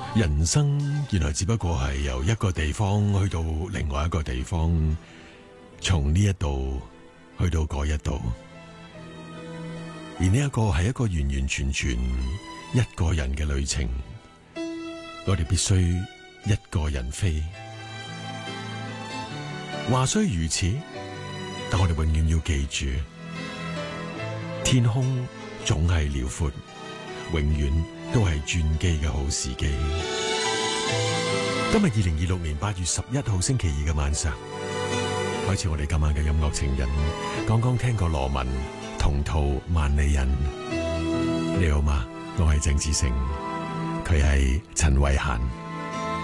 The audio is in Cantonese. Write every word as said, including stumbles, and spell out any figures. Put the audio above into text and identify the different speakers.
Speaker 1: 人生原來只不過係由一個地方去到另外一個地方，從呢一度去到嗰一度，而呢一個係一個完完全全一個人嘅旅程，我哋必須一個人飛。話雖如此，但我哋永遠要記住，天空總係遼闊，永遠都係轉機嘅好時機。今日二零二六年八月十一號星期二嘅晚上，開始我哋今晚嘅音樂情人。剛剛聽過羅文《同途萬里人》，你好嗎？我係鄭志誠，佢係陳慧嫻。